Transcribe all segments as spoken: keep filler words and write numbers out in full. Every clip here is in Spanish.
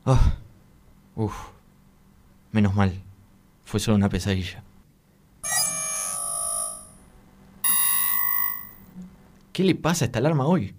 Ah, uf, menos mal. Fue solo una pesadilla. ¿Qué le pasa a esta alarma hoy?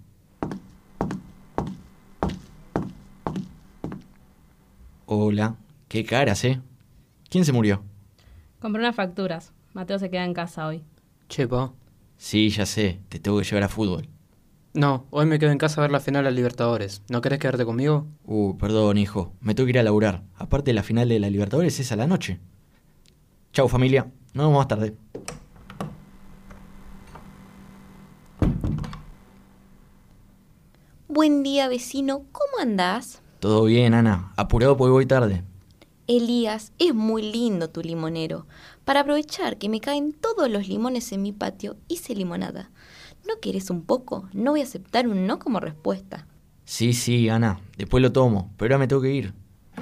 Hola, qué caras, ¿eh? ¿Quién se murió? Compré unas facturas. Mateo se queda en casa hoy. Che, pa. Sí, ya sé, te tengo que llevar a fútbol. No, hoy me quedo en casa a ver la final de la Libertadores. ¿No querés quedarte conmigo? Uh, perdón, hijo, me tengo que ir a laburar. Aparte, la final de la Libertadores es a la noche. Chau, familia, nos vemos más tarde. Buen día, vecino. ¿Cómo andás? Todo bien, Ana. Apurado porque voy tarde. Elías, es muy lindo tu limonero. Para aprovechar que me caen todos los limones en mi patio, hice limonada. ¿No querés un poco? No voy a aceptar un no como respuesta. Sí, sí, Ana. Después lo tomo, pero ahora me tengo que ir.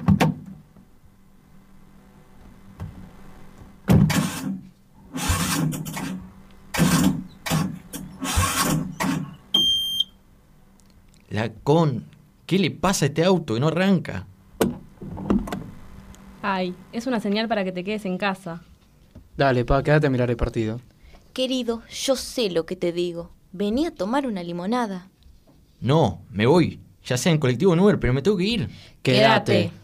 La con... ¿Qué le pasa a este auto que no arranca? Ay, es una señal para que te quedes en casa. Dale, pa, quédate a mirar el partido. Querido, yo sé lo que te digo. Vení a tomar una limonada. No, me voy. Ya sea en colectivo o en Uber, pero me tengo que ir. Quédate.